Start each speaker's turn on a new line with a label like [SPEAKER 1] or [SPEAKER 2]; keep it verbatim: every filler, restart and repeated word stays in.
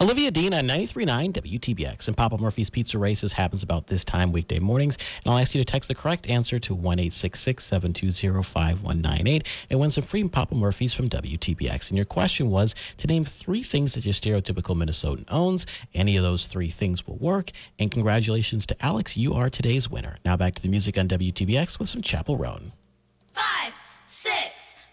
[SPEAKER 1] Olivia Dean on ninety-three point nine W T B X. And Papa Murphy's Pizza Races happens about this time weekday mornings. And I'll ask you to text the correct answer to one eight six six, seven two zero, five one nine eight and win some free Papa Murphy's from W T B X. And your question was to name three things that your stereotypical Minnesotan owns. Any of those three things will work. And congratulations to Alex. You are today's winner. Now back to the music on W T B X with some Chapel Roan.
[SPEAKER 2] Five.